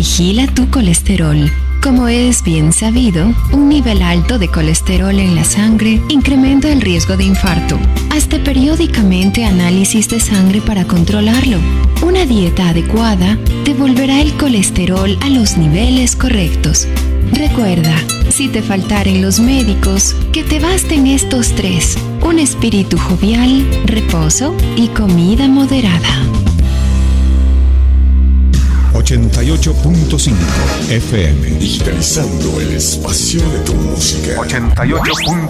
vigila tu colesterol. Como es bien sabido, un nivel alto de colesterol en la sangre incrementa el riesgo de infarto. Hazte periódicamente análisis de sangre para controlarlo. Una dieta adecuada devolverá el colesterol a los niveles correctos. Recuerda, si te faltaren los médicos, que te basten estos 3: un espíritu jovial, reposo y comida moderada. 88.5 FM. Digitalizando el espacio de tu música. 88.5